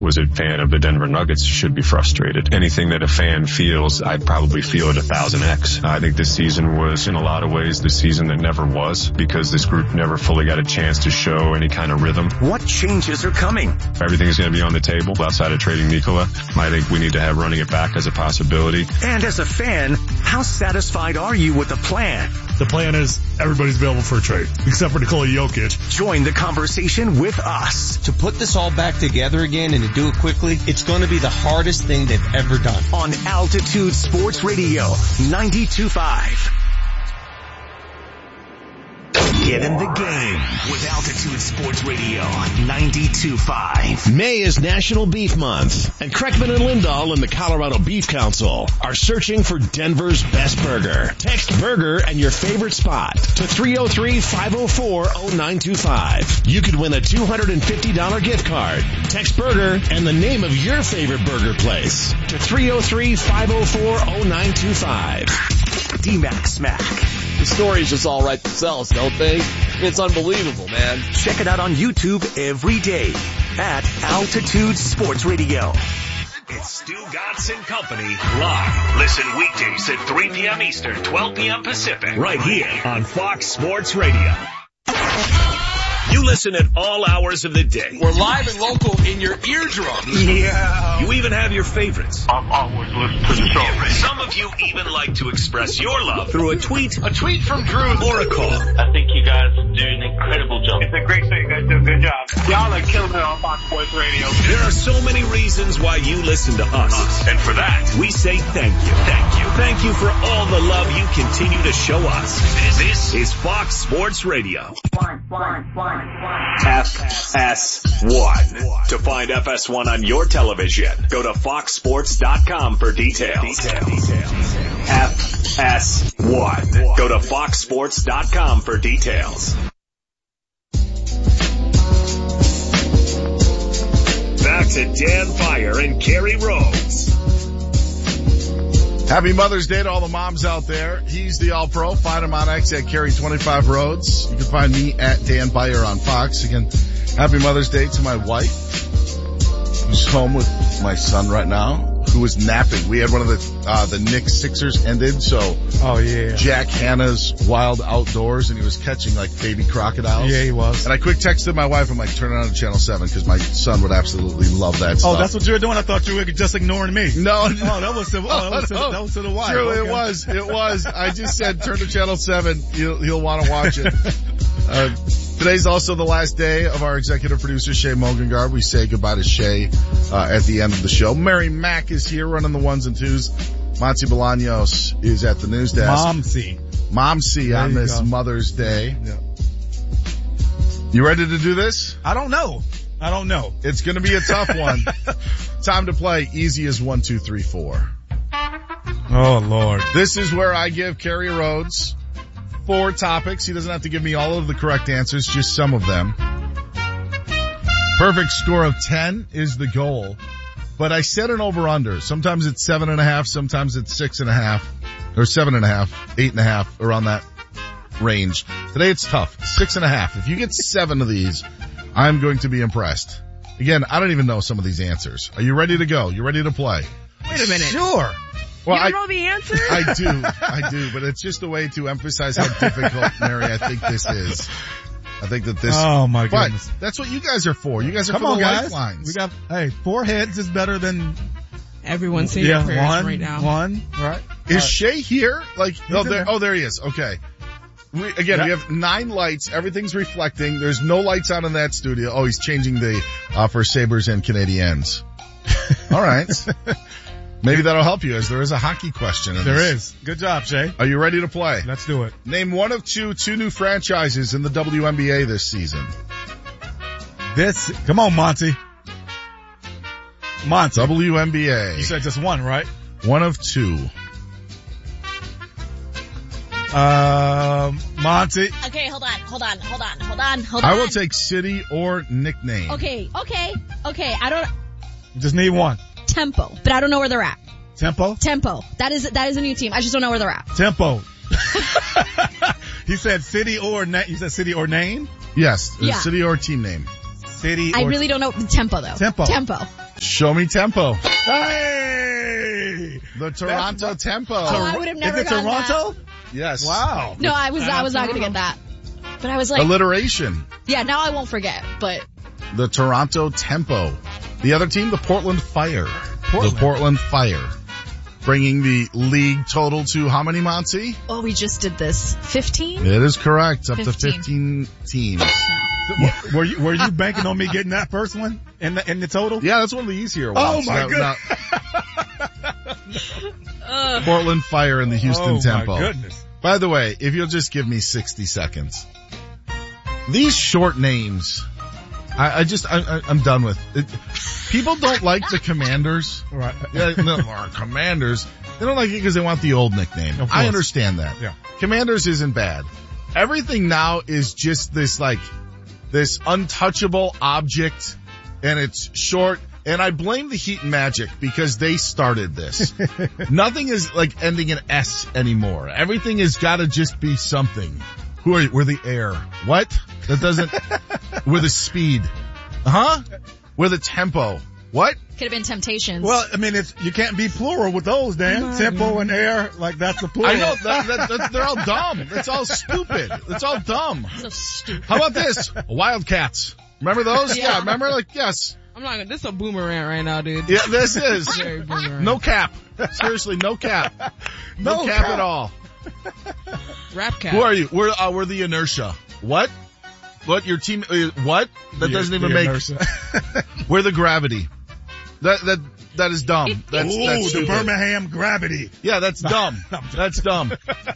was a fan of the Denver Nuggets should be frustrated. Anything that a fan feels, I'd probably feel it 1,000x. I think this season was, in a lot of ways, the season that never was, because this group never fully got a chance to show any kind of rhythm. What changes are coming? Everything is going to be on the table outside of trading Nikola. I think we need to have running it back as a possibility. And as a fan, how satisfied are you with the plan? The plan is everybody's available for a trade, except for Nikola Jokic. Join the conversation with us. To put this all back together again and to do it quickly, it's going to be the hardest thing they've ever done. On Altitude Sports Radio 92.5. Get in the game with Altitude Sports Radio 92.5. May is National Beef Month, and Kreckman and Lindahl and the Colorado Beef Council are searching for Denver's best burger. Text burger and your favorite spot to 303-504-0925. You could win a $250 gift card. Text burger and the name of your favorite burger place to 303-504-0925. D-Mac Smack. The stories just all write themselves, don't they? It's unbelievable, man. Check it out on YouTube every day at Altitude Sports Radio. It's Stu Gatz and Company live. Listen weekdays at 3 p.m. Eastern, 12 p.m. Pacific. Right here on Fox Sports Radio. You listen at all hours of the day. We're live and local in your eardrums. Yeah. You even have your favorites. I've always listened to the show. Some of you even like to express your love through a tweet from Drew or a call. I think you guys do an incredible job. It's a great show. You guys do a good job. Y'all are killing it on Fox Sports Radio. There are so many reasons why you listen to us. And for that, we say thank you. Thank you. Thank you for all the love you continue to show us. This is Fox Sports Radio. FS1. To find FS1 on your television, go to foxsports.com for details. FS1. Go to foxsports.com for details. Back to Dan Fire and Kerry Rhodes. Happy Mother's Day to all the moms out there. He's the All-Pro. Find him on X at Kerry25 Rhodes. You can find me at Dan Byer on Fox. Again, happy Mother's Day to my wife, who's home with my son right now, who is napping. We had one of the Knicks Sixers ended, so Jack Hanna's Wild Outdoors, and he was catching like baby crocodiles. Yeah, he was. And I quick texted my wife, I'm like, turn it on to Channel 7 because my son would absolutely love that stuff. Oh, that's what you were doing? I thought you were just ignoring me. No. That was to the wife. True, okay. It was. I just said turn to Channel 7. He'll want to watch it. Today's also the last day of our executive producer, Shay Mogengard. We say goodbye to Shay at the end of the show. Mary Mack is here running the ones and twos. Monty Bolaños is at the news desk. Momsy on this Mother's Day. Yeah. You ready to do this? I don't know. It's going to be a tough one. Time to play Easy as 1, 2, 3, 4. Oh, Lord. This is where I give Kerry Rhodes 4 topics. He doesn't have to give me all of the correct answers, just some of them. Perfect score of 10 is the goal. But I set an over-under. Sometimes it's 7.5, sometimes it's 6.5, or 7.5, 8.5, around that range. Today it's tough. 6.5. If you get 7 of these, I'm going to be impressed. Again, I don't even know some of these answers. Are you ready to go? You ready to play? Wait a minute. Sure. Well, you don't know the answer? I do, but it's just a way to emphasize how difficult, Mary, I think this is. I think that this... Oh, my goodness. But that's what you guys are for. You guys are Come for on, the guys. lifelines. 4 heads is better than... Everyone say your prayers right now. One, right? Is Shay here? There. There he is. Okay. We have 9 lights. Everything's reflecting. There's no lights on in that studio. Oh, he's changing the, for Sabres and Canadiens. All right. Maybe that'll help you as there is a hockey question. There is. Good job, Shay. Are you ready to play? Let's do it. Name one of two new franchises in the WNBA this season. Come on, Monty. WNBA. You said just one, right? One of 2. Monty. Okay, hold on. I will take city or nickname. Okay. I don't... Just need one. Tempo, but I don't know where they're at. Tempo. That is a new team. I just don't know where they're at. Tempo. He said city or you said city or name? Yes. Yeah. City or team name. City. I really don't know. Tempo though. Tempo. Show me tempo. Hey! The Toronto Tempo. I would have never Is it gotten Toronto? Yes. Wow. No, I was not going to get that. But I was like, Alliteration. yeah, now I won't forget. But The Toronto Tempo. The other team, the Portland Fire. The Portland Fire. Bringing the league total to how many, Monty? we just did this. 15? It is correct. Up to 15. 15 teams. Were you banking on me getting that first one in the total? Yeah, that's one of the easier Oh ones. my goodness. Portland Fire and the Houston Tempo. Oh my goodness. By the way, if you'll just give me 60 seconds. These short names, I'm done with it. People don't like the Commanders. Right. Yeah, no, our Commanders. They don't like it because they want the old nickname. I understand that. Yeah. Commanders isn't bad. Everything now is just this untouchable object, and it's short. And I blame the Heat and Magic because they started this. Nothing is like ending in S anymore. Everything has got to just be something. Who are you? We're the air. What? That doesn't. We're the speed. Huh? We're the tempo. What? Could have been Temptations. Well, I mean, you can't be plural with those, Dan. Tempo and air, like that's the plural. I know they're all dumb. It's all stupid. It's all dumb. So stupid. How about this? Wildcats. Remember those? Yeah. Remember? Yes. I'm not gonna, this is a boomerang right now, dude. Yeah, this is. Very boomerang. No cap. Seriously, no cap. No cap at all. Rap cap. Who are you? We're the inertia. What? What? Your team? What? That doesn't even make. We're the gravity. That is dumb. That's the stupid. Birmingham Gravity. Yeah, that's dumb. That's dumb.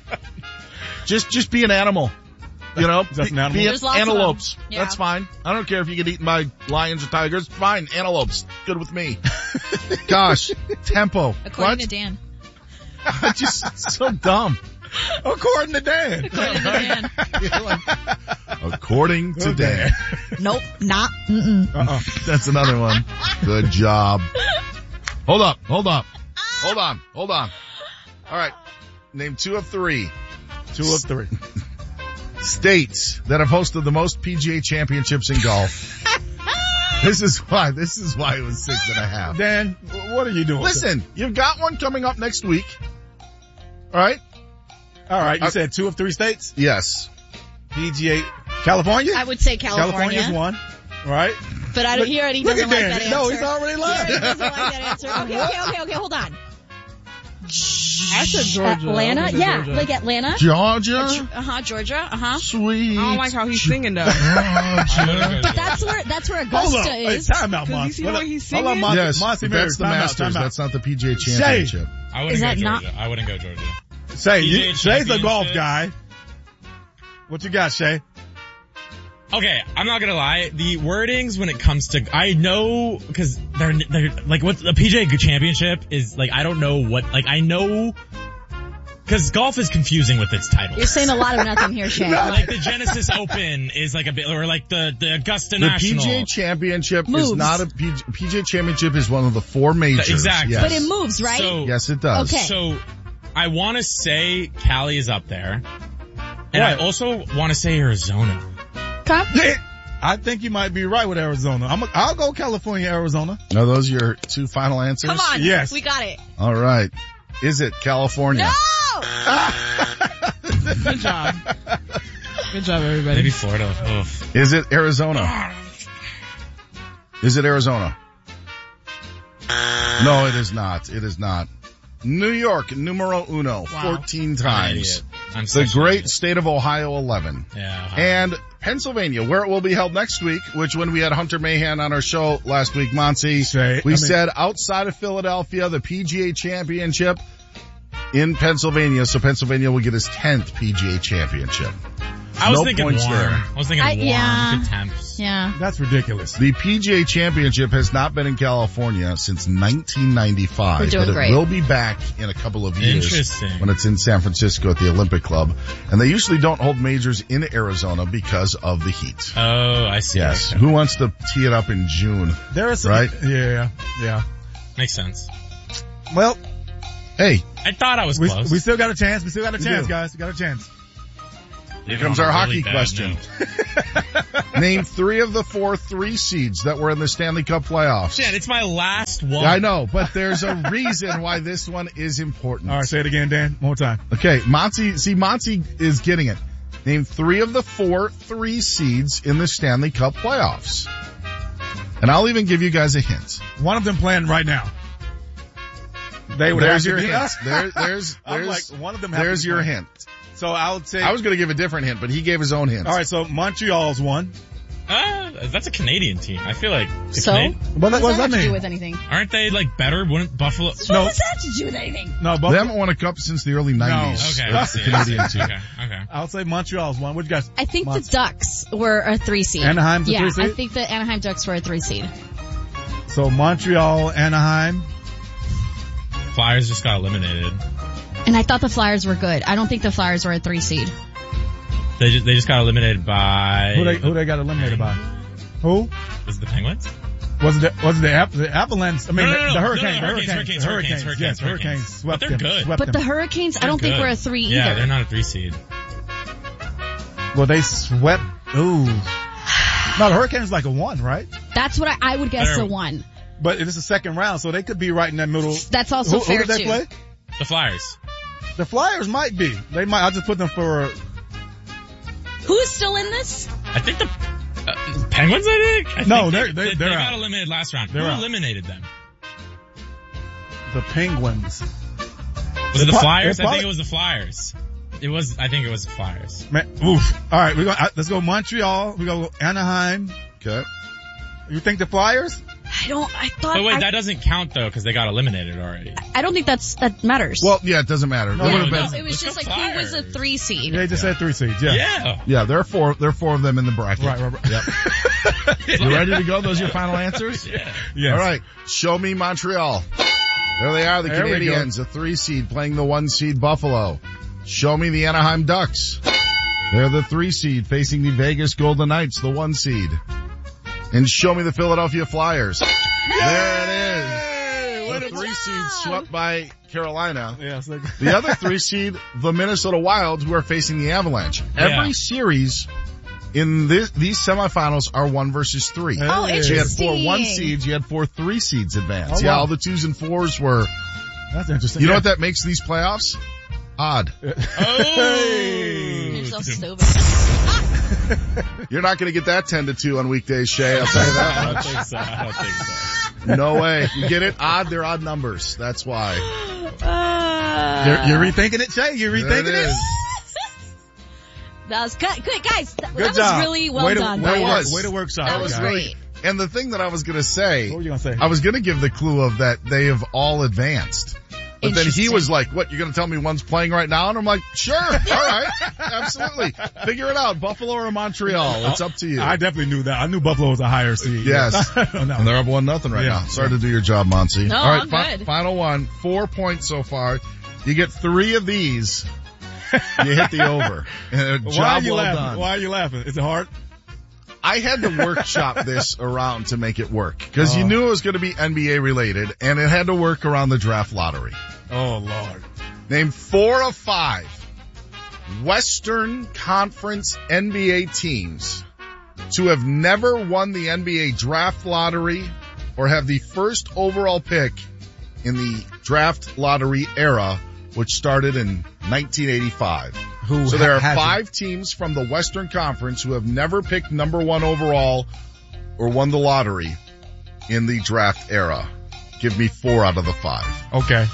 Just be an animal. You know, Just an animal. be There's lots of antelopes. them. Yeah. That's fine. I don't care if you get eaten by lions or tigers. Fine, antelopes. Good with me. Gosh, tempo. According to Dan. Just so dumb. According to Dan. According to Dan. According to Dan. Nope, not. Mm-mm. That's another one. Good job. Hold up. Hold on. All right. Name 2 of 3. 2 of 3. States that have hosted the most PGA championships in golf. This is why it was 6.5. Dan, what are you doing? Listen, you've got one coming up next week. All right. You said 2 of 3 states? Yes. PGA, California? I would say California. California's one. Right? But I don't hear it. He doesn't like that answer. No, he's already left. He doesn't like that answer. Okay, hold on. I said Georgia. Atlanta? Yeah, Georgia. Like Atlanta? Georgia? Georgia. Sweet. I don't like how he's singing though. But that's where Augusta is. Time out, Cause you see the way he's singing? Hold on, Yes, Monty but that's the Masters. Time out. That's not the PGA Championship. I wouldn't Is go that Georgia. not- I wouldn't go Georgia. Shay's a golf Championship. guy. What you got, Shay? Okay, I'm not gonna lie. The wordings when it comes to, I know, cause they're like, what the PGA Championship is, like, I don't know what, like, I know, cause golf is confusing with its titles. You're saying a lot of nothing here, Shay. Like the Genesis Open is like a bit, or like the Augusta The National. PGA Championship Moves. is not a PGA Championship is one of the 4 majors. Exactly. Yes. But it moves, right? So, Yes, it does. Okay. So, I want to say Cali is up there, and I also want to say Arizona. I think you might be right with Arizona. I'll go California, Arizona. Are those your 2 final answers? Come on. Yes. We got it. All right. Is it California? No! Good job. Good job, everybody. Maybe Florida. Oof. Is it Arizona? Is it Arizona? No, it is not. It is not. New York, numero uno, 14 times. I'm The such great an state of Ohio, 11. idiot. Yeah. And Pennsylvania, where it will be held next week, which when we had Hunter Mahan on our show last week, Monty, said outside of Philadelphia, the PGA Championship in Pennsylvania, so Pennsylvania will get his 10th PGA Championship. I was No thinking points warm. there. I was thinking warm. yeah. Good temps. Yeah. That's ridiculous. The PGA Championship has not been in California since 1995, We're doing but great. it will be back in a couple of years Interesting. when it's in San Francisco at the Olympic Club. And they usually don't hold majors in Arizona because of the heat. Oh, I see. Yes. Okay. Who wants to tee it up in June? There is some, Right? Yeah. Makes sense. Well, Hey, I thought I was we close. still got a chance. We do. guys. We got a chance. Here comes our hockey question. Name 3 of the 4 3 seeds that were in the Stanley Cup playoffs. Shit, it's my last one. I know, but there's a reason why this one is important. All right, say it again, Dan. One more time. Okay, Monty is getting it. Name 3 of the 4 3 seeds in the Stanley Cup playoffs. And I'll even give you guys a hint. One of them playing right now. There's your hint. There's one of them. There's your hint. So I would say I was going to give a different hint, but he gave his own hint. All right, so Montreal's one. That's a Canadian team. I feel like. So? What does that have to mean? do with anything? Aren't they like better? Wouldn't Buffalo? What does that have to do with anything? No, They haven't won a cup since the early 90s. Okay, That's the Canadian team. Okay. I'll say Montreal's one. What do you guys? I think the Ducks were a 3 seed. Anaheim's a 3 seed? I think the Anaheim Ducks were a 3 seed. So Montreal, Anaheim. Flyers just got eliminated. And I thought the Flyers were good. I don't think the Flyers were a 3 seed. They just got eliminated by Who they got eliminated by? Who? Was it the Penguins? Was it the Avalanche? I mean, the Hurricanes. Hurricanes. Hurricanes. But they're good. But the Hurricanes, I don't think were a 3 either. Yeah, they're not a 3 seed. Well, they swept. Ooh. No, the Hurricanes like a 1, right? That's what I would guess a 1. But it's the second round, so they could be right in that middle. That's also fair too. Who did they play? The Flyers. The Flyers might be. They might. I'll just put them for. Who's still in this? I think the Penguins. I think they got eliminated last round. Who eliminated them? The Penguins. Was it the Flyers? I think it was the Flyers. I think it was the Flyers. Man, oof. All right, let's go Montreal. We go Anaheim. Okay. You think the Flyers? I thought. But wait, that doesn't count though because they got eliminated already. I don't think that matters. Well, yeah, it doesn't matter. It was just like who was a 3 seed. They just said 3 seeds. Yeah. Yeah, there are four of them in the bracket. Right. Yep. You ready to go? Those are your final answers? Yeah. Yes. All right. Show me Montreal. There they are, the Canadiens, a 3 seed playing the 1 seed Buffalo. Show me the Anaheim Ducks. They're the 3 seed facing the Vegas Golden Knights, the 1 seed. And show me the Philadelphia Flyers. Yay! There it is. The 3 seed swept by Carolina. Yes. The other 3 seed, the Minnesota Wild, who are facing the Avalanche. Every series in these semifinals are 1 versus 3. Oh, interesting. You had 4 1 seeds, you had 4 3 seeds advance. Oh, wow. All the 2s and 4s were. That's interesting. You know what that makes these playoffs? Odd. You're so stupid. You're not going to get that 10-2 on weekdays, Shay. I'll tell you that much. I don't think so. No way. You get it? Odd, they're odd numbers. That's why. You're rethinking it, Shay? You're rethinking it? That was good, guys. That was really well done. Way to workshop. That was great. And the thing that I was going to say, what were you going to say? I was going to give the clue of that they have all advanced. But then he was like, what, you're going to tell me one's playing right now? And I'm like, sure. All right. Absolutely. Figure it out. Buffalo or Montreal. It's up to you. I definitely knew that. I knew Buffalo was a higher seed. Yes. And they're up 1-0 right now. Sorry to do your job, Monty. No, all right. good. Final one. 4 points so far. You get 3 of these. You hit the over. Job well done. Why are you laughing? Is it hard? I had to workshop this around to make it work. Because you knew it was going to be NBA related, and it had to work around the draft lottery. Oh, Lord. Name 4 of 5 Western Conference NBA teams to have never won the NBA draft lottery or have the first overall pick in the draft lottery era, which started in 1985. So there are 5 teams from the Western Conference who have never picked number 1 overall or won the lottery in the draft era. Give me 4 out of the 5. Okay.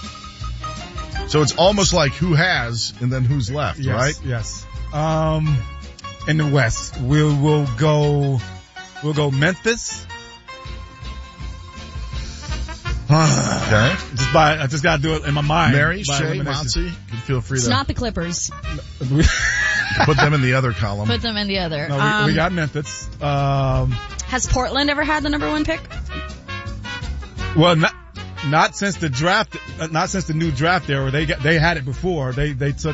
So it's almost like who has and then who's left, right? Yes. In the West, we'll go Memphis. Okay. I just gotta do it in my mind. Mary, Shay, Monty, you can feel free It's not the Clippers. Put them in the other column. Put them in the other. No, we got Memphis. Has Portland ever had the number 1 pick? Well, not since the draft, not since the new draft era. They had it before. They took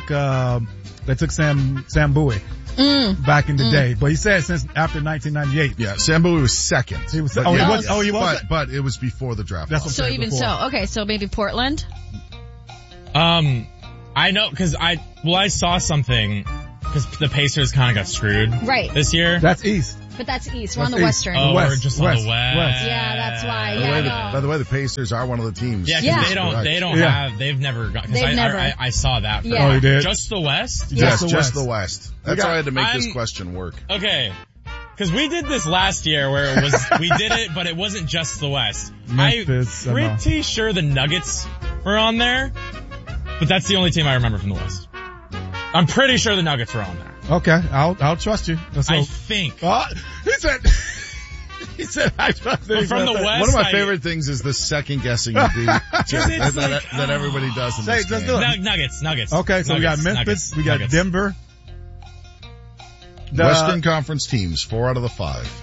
Sam Bowie back in the day. But he said since after 1998. Yeah, Sam Bowie was second. He was. He was. But it was before the draft. That's what so even before. So, okay, so maybe Portland. I know because I saw something because the Pacers kind of got screwed Right. this year. That's East. But that's East. We're on That's the East. Western. Oh, West, we're just West, on the West. West. Yeah, that's why. By Yeah, the, I by know. the way, the Pacers are one of the teams. Yeah, Yeah. because they don't Yeah. have, they've never got, They've never. I saw that. For Yeah. Oh, you did? Just the West? Yes, the just West. the West. That's why I had to make this question work. Okay. Cause we did this last year where it was, we did it, but it wasn't just the West. Memphis, I'm pretty sure the Nuggets were on there, but that's the only team I remember from the West. I'm pretty sure the Nuggets were on there. Okay, I'll trust you. So, I think. He said, I trust you. From the West. One of my favorite things is the second guessing you do that everybody does in this Just game. do it. Nuggets. Okay, so we got Nuggets, Memphis, Nuggets, we got Nuggets. Denver. Western Conference teams, 4 out of the 5.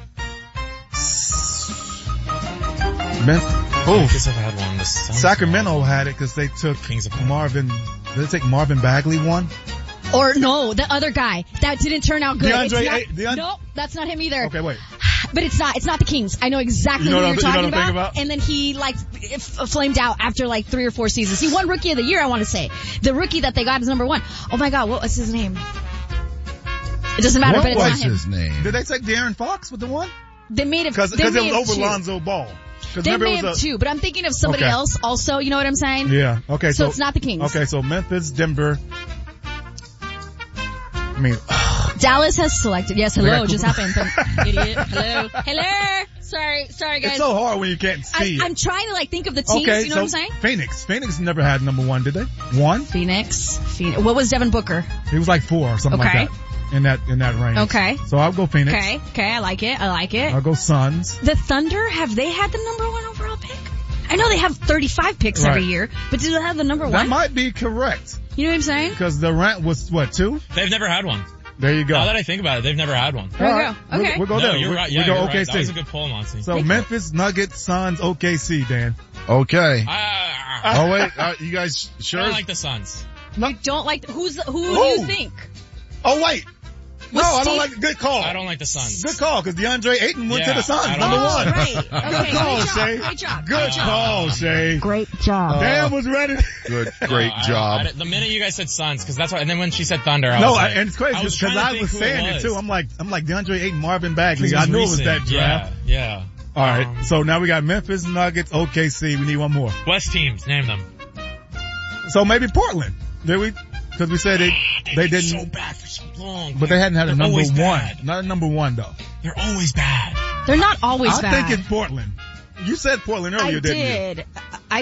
I guess I've had one. The Suns Sacramento had it because they took Kings of Marvin. Did they take Marvin Bagley one? Or no, the other guy. That didn't turn out good. DeAndre. Nope, that's not him either. Okay, wait. But it's not the Kings. I know exactly who you're talking about. And then he flamed out after 3 or 4 seasons. He won Rookie of the Year, I want to say. The rookie that they got is number 1. Oh my God, what was his name? It doesn't matter, but it's not him. What was his name? Did they take De'Aaron Fox with the one? They made it. Because it was over Lonzo Ball. They may have 2, but I'm thinking of somebody else also, you know what I'm saying? Yeah, okay. So it's not the Kings. Okay, so Memphis, Denver. I mean, Dallas has selected. Yes, hello, just happened. Idiot. Hello. Sorry guys. it's so hard when you can't see. I'm trying to think of the teams, okay, you know what I'm saying? Phoenix never had number 1, did they? 1? Phoenix. What was Devin Booker? He was 4 or something like that. In that range. Okay. So I'll go Phoenix. Okay, I like it. I'll go Suns. The Thunder, have they had the number 1 overall pick? I know they have 35 picks every year, but do they have the number 1? That might be correct. You know what I'm saying? Because Durant was, 2? They've never had one. There you go. Now that I think about it, they've never had one. There you go. Okay. We'll go there. You're right. We Yeah, go you're OKC. right. That was a good poll, Monty. So Memphis, Nuggets, Suns, OKC, Dan. Okay. I Oh wait, you guys sure? don't like the Suns. You don't like who do you think? Oh wait. No, Was I don't Steve- like. Good call. I don't like the Suns. Good call, because DeAndre Ayton went to Yeah, the Suns, I don't number like 1. Right. Okay. Good call, Great job. Shay. Great job. Good call, Shay. Great job. Dan was ready. Great No, job. the minute you guys said Suns, because that's why, and then when she said Thunder, I No, was like, and it's crazy because trying to I think was who saying it was. too. I'm like DeAndre Ayton, Marvin Bagley. 'Cause I knew it was recent. that draft. Yeah. All right, so now we got Memphis, Nuggets, OKC. We need one more. West teams, name them. So maybe Portland. Did we? Because we said they didn't. So bad for so long. But they hadn't had a They're number always 1. bad. Not a number 1 though. They're always bad. They're not always bad. I think it's Portland. You said Portland earlier, didn't you?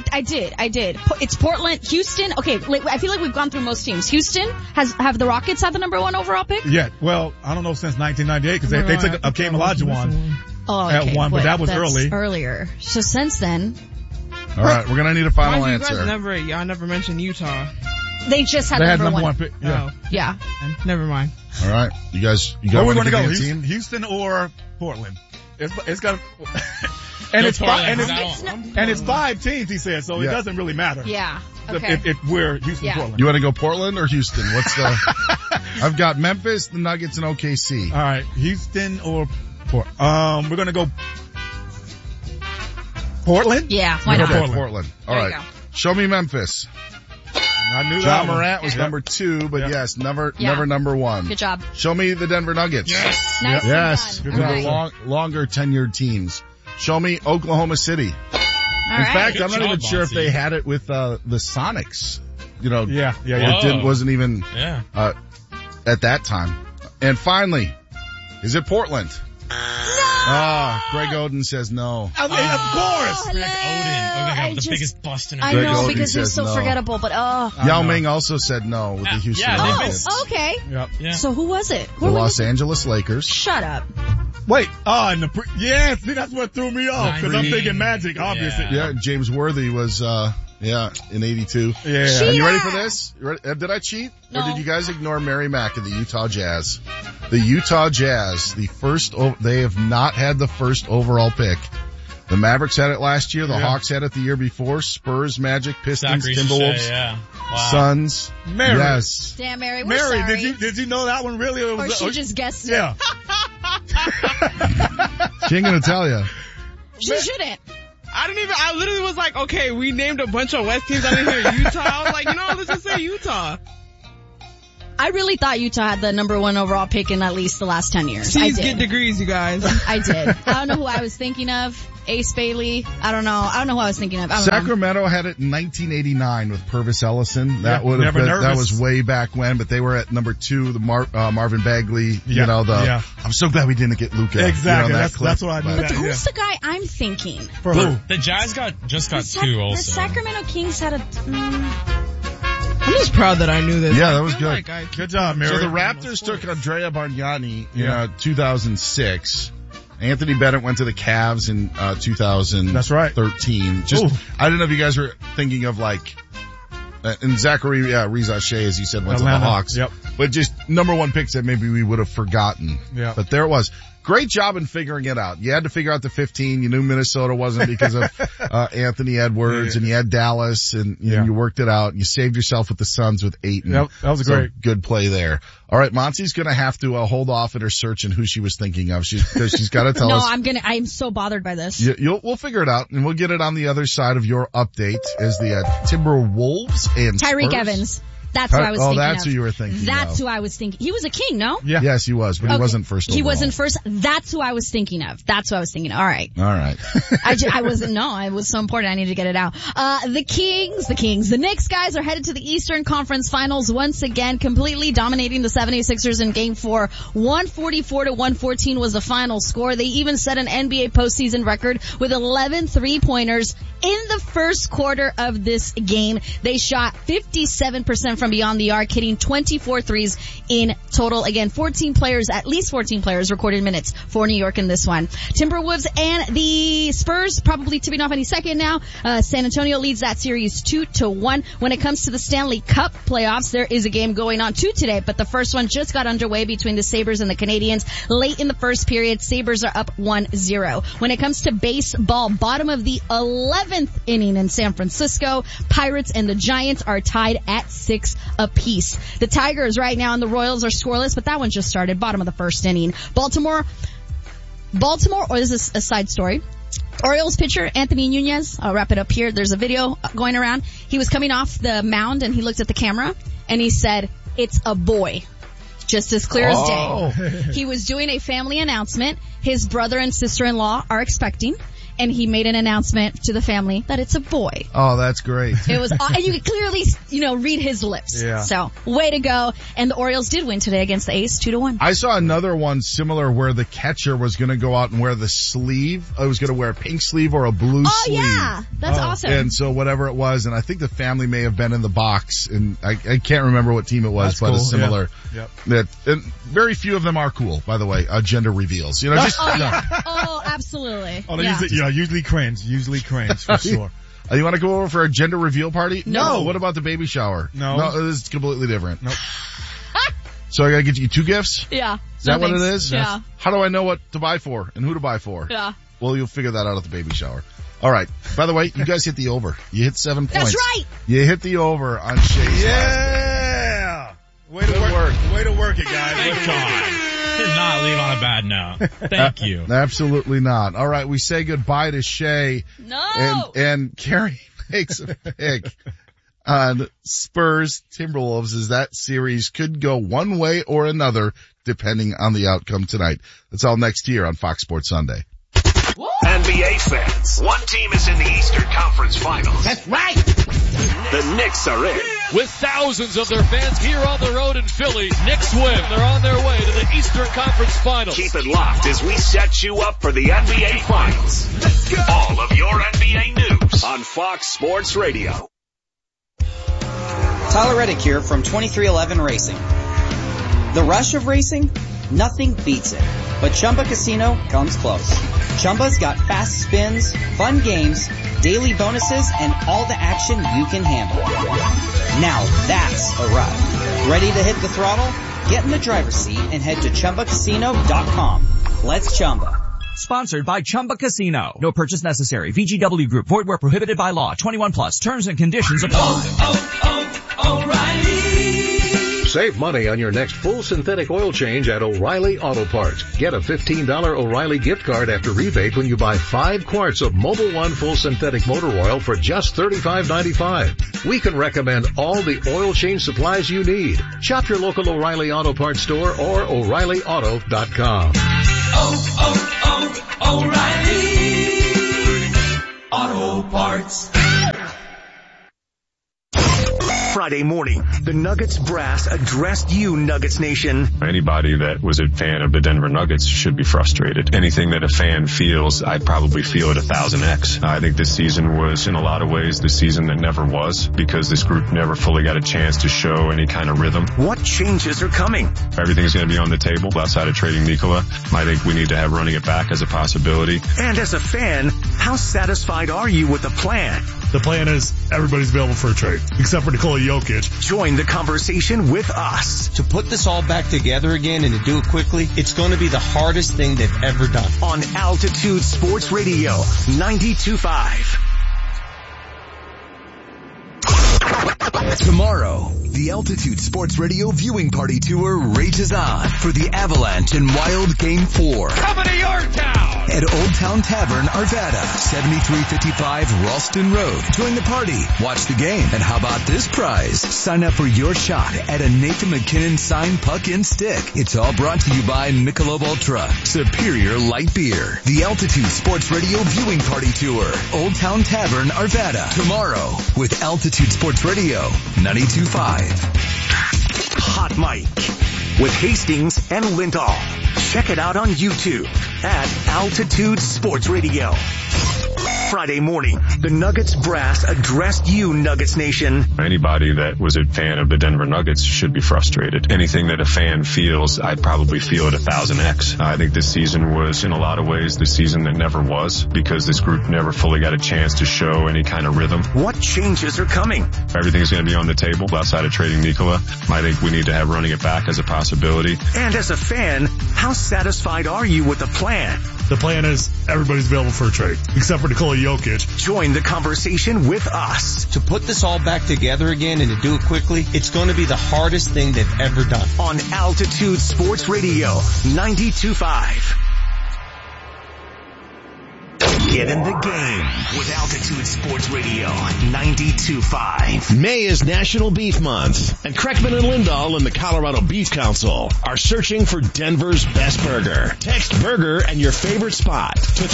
I did. It's Portland, Houston. Okay, I feel like we've gone through most teams. Houston have the Rockets had the number 1 overall pick? Yeah. Well, I don't know since 1998 because they took Akeem Olajuwon at 1, but that was early. Earlier. So since then, All right, we're gonna need a final answer. Y'all never mentioned Utah. they just had They the had number 1 pick. Yeah. Yeah. Never mind. All right, you guys, you Where got we going to go? a team? Houston or Portland? It's got. Go it's Portland, it's 5 teams. He said, so it doesn't really matter. Yeah. Okay. If we're Houston, Yeah. Portland. You want to go Portland or Houston? What's the? I've got Memphis, the Nuggets, and OKC. All right, Houston or Portland. We're gonna go Portland. Yeah. Why Okay, not? Portland. All There you right. go. Show me Memphis. I knew John that one. Morant was Yeah. number 2, but yes, never Yeah. number 1. Good job. Show me the Denver Nuggets. Yes. Nice. Yes. Done. Good All job. right. Longer tenured teams. Show me Oklahoma City. All In right. fact, Good I'm not job, even sure if Bonzi. they had it with the Sonics. You know, Yeah. it wasn't even Yeah. at that time. And finally, is it Portland? Greg Oden says no. I mean, of course. Greg Oden. Oh my God, the just- biggest bust in I Greg know Oden because he's says so no. forgettable, but Yao Ming also said no with the Houston yeah, they've been- Rockets. okay. Yep. Yeah. So who was it? The Los Angeles Lakers. Shut up. Wait. And see, that's what threw me off because I'm thinking Magic, obviously. Yeah, James Worthy was, in 82. Yeah. Are you ready for this? You ready? Did I cheat? Or No. did you guys ignore Mary Mack of the Utah Jazz? The Utah Jazz, they have not had the first overall pick. The Mavericks had it last year. The Hawks had it the year before. Spurs, Magic, Pistons, Zach Timberwolves, Ricochet, yeah. Wow. Suns. Mary. Yes. Damn, Mary, we're Mary, sorry. did you know that one really? Or she just guessed it. Yeah. She ain't gonna tell you. She shouldn't. I literally was like, okay, we named a bunch of West teams. I didn't hear Utah. I was like, let's just say Utah. I really thought Utah had the number 1 overall pick in at least the last 10 years. Please get degrees, you guys. I did. I don't know who I was thinking of. Ace Bailey. I don't know who I was thinking of. Sacramento had it in 1989 with Purvis Ellison. That would have been, that was way back when, but they were at number 2, the Marvin Bagley, I'm so glad we didn't get Luka. Exactly. That's what I knew. But who's the guy I'm thinking? For who? The Jazz just got 2 also. The Sacramento Kings had I'm just proud that I knew this. Yeah, that was good. Good job, Mary. So the Raptors took Andrea Bargnani in 2006. Anthony Bennett went to the Cavs in 2013. That's right. I don't know if you guys were thinking of and Zachary Reza Shea, as you said, went Atlanta. to the Hawks. Yep. But just number 1 picks that maybe we would have forgotten. Yeah. But there it was. Great job in figuring it out. You had to figure out the 15. You knew Minnesota wasn't because of Anthony Edwards, and you had Dallas, and you worked it out. You saved yourself with the Suns with 8. Yep, that was great. Good play there. All right, Monty's going to have to hold off in her search and who she was thinking of. She's got to tell us. No, I'm so bothered by this. We'll figure it out, and we'll get it on the other side of your update as the Timberwolves and Tyreek Spurs. Evans. That's who I was thinking of. Oh, that's who you were thinking That's who I was thinking. He was a King, no? Yeah. Yes, he was, but he wasn't first overall. He wasn't first. That's who I was thinking of. All right. I wasn't, it was so important. I needed to get it out. The Knicks guys are headed to the Eastern Conference Finals once again, completely dominating the 76ers in Game 4. 144-114 was the final score. They even set an NBA postseason record with 11 3-pointers in the first quarter of this game. They shot 57% from beyond the arc, hitting 24 threes in total. Again, at least 14 players recorded minutes for New York in this one. Timberwolves and the Spurs probably tipping off any second now. San Antonio leads that series 2-1. When it comes to the Stanley Cup playoffs, there is a game going on too today, but the first one just got underway between the Sabres and the Canadiens. Late in the first period, Sabres are up 1-0. When it comes to baseball, bottom of the 11th inning in San Francisco, Pirates and the Giants are tied at 6 apiece. The Tigers right now and the Royals are scoreless, but that one just started, bottom of the first inning. Baltimore, or this is a side story. Orioles pitcher Anthony Nunez, I'll wrap it up here. There's a video going around. He was coming off the mound and he looked at the camera and he said, "It's a boy." Just as clear as day. He was doing a family announcement. His brother and sister-in-law are expecting. And he made an announcement to the family that it's a boy. Oh, that's great. It was, and you could clearly, read his lips. Yeah. So, way to go. And the Orioles did win today against the A's, 2-1. I saw another one similar where the catcher was going to go out and wear the sleeve. I was going to wear a pink sleeve or a blue sleeve. Oh, yeah. That's awesome. And so whatever it was, and I think the family may have been in the box, and I can't remember what team it was, but cool. It's similar. Yeah. Yep. And very few of them are cool, by the way, gender reveals. Oh, absolutely. Usually cranes for sure. You want to go over for a gender reveal party? No. What about the baby shower? No, this is completely different. Nope. So I gotta get you 2 gifts? Yeah. Is that what it is? Yeah. How do I know what to buy for and who to buy for? Yeah. Well, you'll figure that out at the baby shower. All right. By the way, you guys hit the over. You hit 7 points. That's right. You hit the over on Shay's. Yeah. Way to work it, guys. Thank God. Did not leave on a bad note. Thank you. Absolutely not. All right, we say goodbye to Shay. No. And Carrie makes a pick on Spurs Timberwolves as that series could go one way or another depending on the outcome tonight. That's all next year on Fox Sports Sunday. NBA fans, one team is in the Eastern Conference Finals. That's right. The Knicks are in. With thousands of their fans here on the road in Philly, Knicks win. They're on their way to the Eastern Conference Finals. Keep it locked as we set you up for the NBA Finals. Let's go. All of your NBA news on Fox Sports Radio. Tyler Reddick here from 2311 Racing. The rush of racing? Nothing beats it. But Chumba Casino comes close. Chumba's got fast spins, fun games, daily bonuses, and all the action you can handle. Now that's a ride. Ready to hit the throttle? Get in the driver's seat and head to ChumbaCasino.com. Let's Chumba. Sponsored by Chumba Casino. No purchase necessary. VGW Group. Void where prohibited by law. 21+. Terms and conditions apply. O'Reilly. Save money on your next full synthetic oil change at O'Reilly Auto Parts. Get a $15 O'Reilly gift card after rebate when you buy 5 quarts of Mobil 1 full synthetic motor oil for just $35.95. We can recommend all the oil change supplies you need. Shop your local O'Reilly Auto Parts store or O'ReillyAuto.com. O'Reilly Auto Parts. Friday morning, the Nuggets brass addressed you, Nuggets Nation. Anybody that was a fan of the Denver Nuggets should be frustrated. Anything that a fan feels, I probably feel at 1000x. I think this season was, in a lot of ways, the season that never was, because this group never fully got a chance to show any kind of rhythm. What changes are coming? Everything's going to be on the table outside of trading Nikola. I think we need to have running it back as a possibility. And as a fan, how satisfied are you with the plan? The plan is everybody's available for a trade, except for Nikola Jokic. Join the conversation with us. To put this all back together again and to do it quickly, it's going to be the hardest thing they've ever done. On Altitude Sports Radio, 92.5. Tomorrow, the Altitude Sports Radio viewing party tour rages on for the Avalanche and Wild Game 4. Coming to your town! At Old Town Tavern, Arvada, 7355 Ralston Road. Join the party, watch the game, and how about this prize? Sign up for your shot at a Nathan McKinnon signed puck and stick. It's all brought to you by Michelob Ultra, Superior Light Beer. The Altitude Sports Radio viewing party tour, Old Town Tavern, Arvada. Tomorrow, with Altitude Sports Radio, 92.5. Hot Mic with Hastings and Lindahl. Check it out on YouTube at Altitude Sports Radio. Friday morning, the Nuggets brass addressed you, Nuggets Nation. Anybody that was a fan of the Denver Nuggets should be frustrated. Anything that a fan feels, I probably feel at 1000x. I think this season was, in a lot of ways, the season that never was, because this group never fully got a chance to show any kind of rhythm. What changes are coming? Everything's going to be on the table outside of trading Nikola. I think we need to have running it back as a possibility. And as a fan, how satisfied are you with the plan? The plan is everybody's available for a trade, except for Nikola Jokic. Join the conversation with us. To put this all back together again and to do it quickly, it's going to be the hardest thing they've ever done. On Altitude Sports Radio, 92.5. Get in the game with Altitude Sports Radio 92.5. May is National Beef Month, and Kreckman and Lindahl and the Colorado Beef Council are searching for Denver's best burger. Text burger and your favorite spot to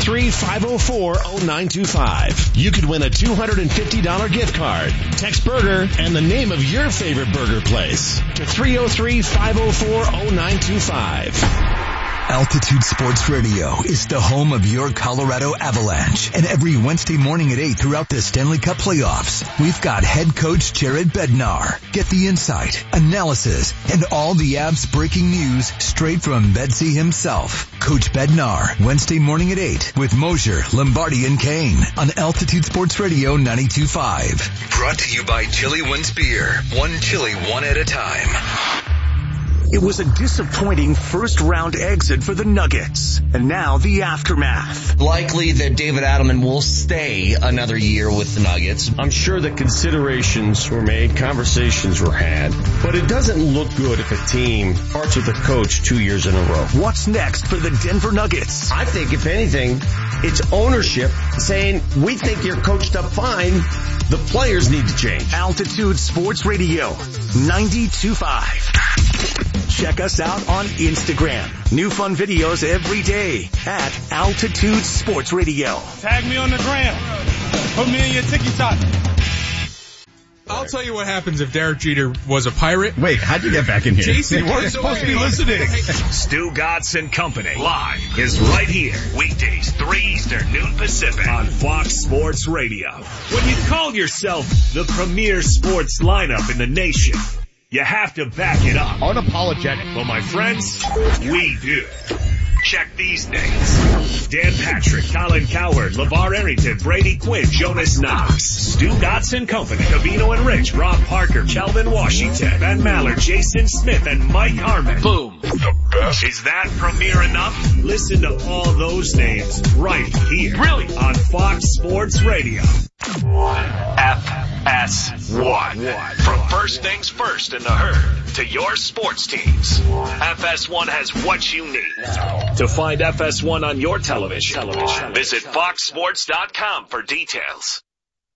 303-504-0925. You could win a $250 gift card. Text burger and the name of your favorite burger place to 303-504-0925. Altitude Sports Radio is the home of your Colorado Avalanche. And every Wednesday morning at 8 throughout the Stanley Cup playoffs, we've got head coach Jared Bednar. Get the insight, analysis, and all the Avs breaking news straight from Bedsy himself. Coach Bednar, Wednesday morning at 8 with Mosier, Lombardi, and Kane on Altitude Sports Radio 92.5. Brought to you by Chili Wins Beer. One chili, one at a time. It was a disappointing first-round exit for the Nuggets, and now the aftermath. Likely that David Adelman will stay another year with the Nuggets. I'm sure that considerations were made, conversations were had, but it doesn't look good if a team parts with a coach 2 years in a row. What's next for the Denver Nuggets? I think, if anything, it's ownership saying, we think you're coached up fine. The players need to change. Altitude Sports Radio, 92.5. Check us out on Instagram. New fun videos every day at Altitude Sports Radio. Tag me on the gram. Put me in your TikTok. I'll tell you what happens if Derek Jeter was a pirate. Wait, how'd you get back in here? JC, we're supposed to be listening. Stu Godson Company live is right here. Weekdays, 3 Eastern, noon Pacific on Fox Sports Radio. When you call yourself the premier sports lineup in the nation, you have to back it up. Unapologetic. Well, my friends, we do. Check these names. Dan Patrick, Colin Cowherd, LeVar Arrington, Brady Quinn, Jonas Knox, Stu Godson Company, Cavino and Rich, Rob Parker, Kelvin Washington, Ben Maller, Jason Smith, and Mike Harmon. Boom. The best. Is that premier enough? Listen to all those names right here. Really? On Fox Sports Radio. F. FS1. From first things first in the herd to your sports teams, FS1 has what you need. To find FS1 on your television, visit foxsports.com for details.